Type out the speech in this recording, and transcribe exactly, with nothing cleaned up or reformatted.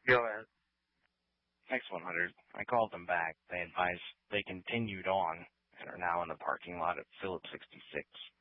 Go ahead. X one hundred. I called them back. They advised they continued on and are now in the parking lot at Phillips sixty-six.